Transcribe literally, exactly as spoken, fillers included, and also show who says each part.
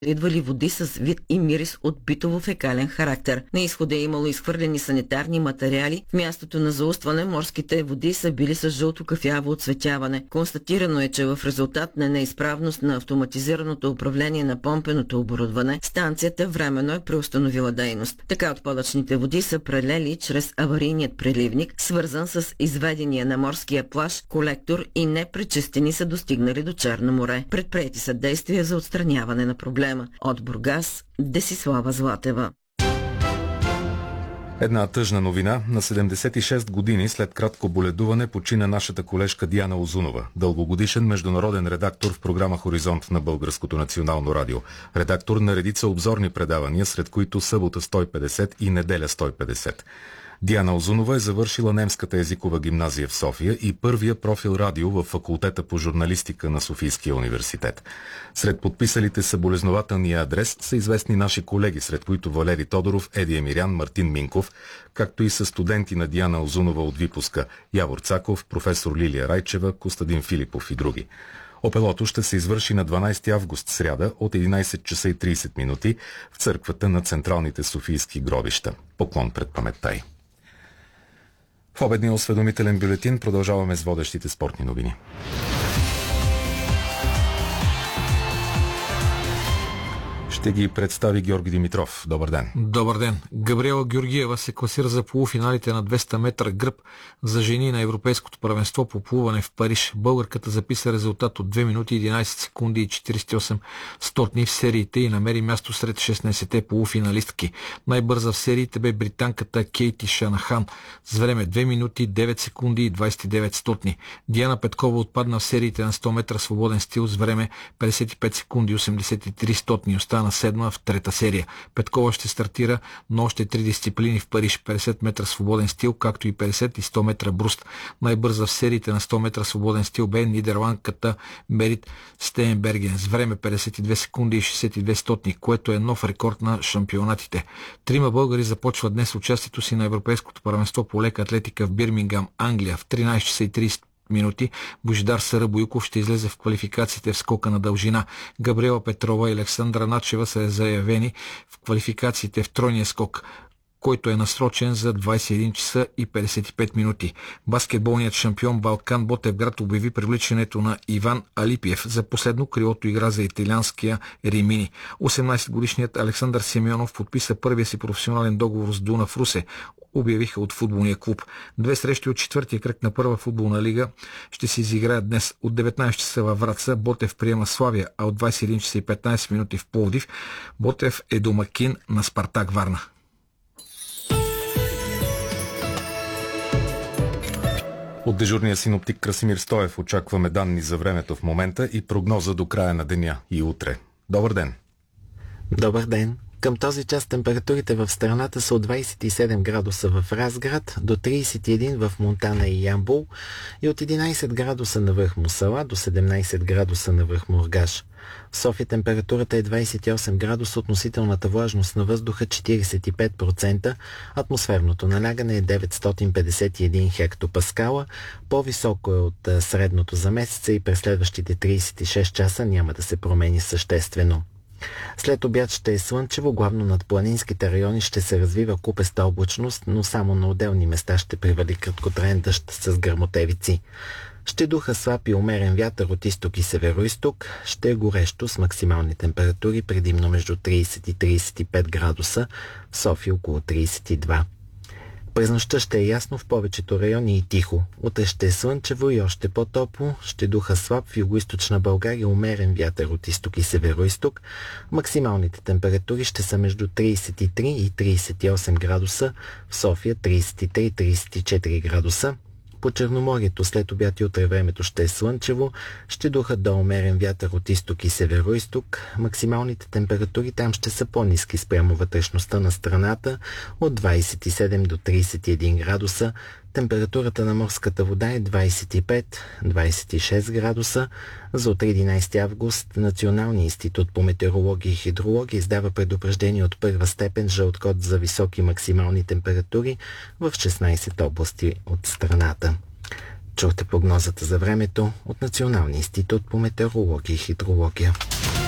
Speaker 1: идвали води с вид и мирис от битово-фекален характер. На изхода е имало изхвърлени санитарни материали. В мястото на заустване морските води са били с жълто-кафяво отцветяване. Констатирано е, че в резултат на неизправност на автоматизираното управление на помпеното оборудване, станцията временно е преустановила дейност. Така отпадъчните води са прелели чрез аварийният преливник, свързан с изведения на морския плаж колектор и непречистени са достигнали до Черно море. Предприети са действия за отстраняване на проблема. От Бургас, Десислава Златева.
Speaker 2: Една тъжна новина. На седемдесет и шест години след кратко боледуване почина нашата колежка Диана Узунова, дългогодишен международен редактор в програма Хоризонт на Българското национално радио. Редактор на редица обзорни предавания, сред които Събота сто и петдесет и Неделя сто и петдесет. Диана Узунова е завършила немската езикова гимназия в София и първия профил радио в факултета по журналистика на Софийския университет. Сред подписалите съболезнователния адрес са известни наши колеги, сред които Валери Тодоров, Еди Емирян, Мартин Минков, както и са студенти на Диана Узунова от випуска Явор Цаков, професор Лилия Райчева, Костадин Филипов и други. Опелото ще се извърши на дванайсети август, сряда, от единайсет часа и трийсет минути в църквата на централните софийски гробища. Поклон пред паметта й. В обедния осведомителен бюлетин продължаваме с водещите спортни новини. Ще ги представи Георги Димитров. Добър ден.
Speaker 3: Добър ден. Габриела Георгиева се класира за полуфиналите на двеста метра гръб за жени на Европейското първенство по плуване в Париж. Българката записа резултат от две минути единайсет секунди и четирийсет и осем стотни в сериите и намери място сред шестнайсетте полуфиналистки. Най-бърза в сериите бе британката Кейти Шанахан с време две минути девет секунди и двайсет и девет стотни. Диана Петкова отпадна в сериите на сто метра свободен стил с време петдесет и пет секунди и осемдесет и три стотни. Остана седма в трета серия. Петкова ще стартира на още три дисциплини в Париж: петдесет метра свободен стил, както и петдесет и сто метра бруст. Най-бърза в сериите на сто метра свободен стил бе нидерландката Мерит Стейнберген с време петдесет и две секунди и шейсет и две стотни, което е нов рекорд на шампионатите. Трима българи започват днес участието си на Европейското първенство по лека атлетика в Бирмингам, Англия. В тринайсет часа и трийсет минути Божидар Сарабойков ще излезе в квалификациите в скока на дължина. Габриела Петрова и Александра Начева са заявени в квалификациите в тройния скок, който е насрочен за двайсет и един часа и петдесет и пет минути. Баскетболният шампион Балкан Ботевград обяви привличането на Иван Алипиев. За последно крилото игра за италианския Римини. осемнайсетгодишният Александър Симеонов подписа първия си професионален договор с Дунав Русе, обявиха от футболния клуб. Две срещи от четвъртия кръг на първа футболна лига ще се изиграят днес. От деветнайсет часа във Враца Ботев приема Славия, а от двайсет и един часа и петнайсет минути в Пловдив Ботев е домакин на Спартак Варна.
Speaker 2: От дежурния синоптик Красимир Стоев очакваме данни за времето в момента и прогноза до края на деня и утре. Добър ден!
Speaker 4: Добър ден! Към този час температурите в страната са от двайсет и седем градуса в Разград до трийсет и един в Монтана и Ямбол и от единайсет градуса на връх Мусала до седемнайсет градуса на връх Мургаш. В София температурата е двайсет и осем градуса, относителната влажност на въздуха четирийсет и пет процента, атмосферното налягане е деветстотин петдесет и един хектопаскала, по-високо е от средното за месеца и през следващите трийсет и шест часа няма да се промени съществено. След обяд ще е слънчево, главно над планинските райони ще се развива купеста облачност, но само на отделни места ще привали краткотраен дъжд с гръмотевици. Ще духа слаб и умерен вятър от изток и североизток, ще е горещо с максимални температури предимно между трийсет и трийсет и пет градуса, в София около трийсет и два. През нощта ще е ясно в повечето райони и тихо. Утре ще е слънчево и още по-топло. Ще духа слаб в югоизточна България умерен вятър от изток и североизток. Максималните температури ще са между трийсет и три и трийсет и осем градуса, в София трийсет и три и трийсет и четири градуса. По Черноморието след обяд и утре времето ще е слънчево, ще духат до умерен вятър от изток и североизток. Максималните температури там ще са по-ниски спрямо вътрешността на страната от двайсет и седем до трийсет и един градуса. Температурата на морската вода е двайсет и пет до двайсет и шест градуса. За утре единайсети август Националният институт по метеорология и хидрология издава предупреждение от първа степен жълт код за високи максимални температури в шестнайсет области от страната. Чухте прогнозата за времето от Националния институт по метеорология и хидрология.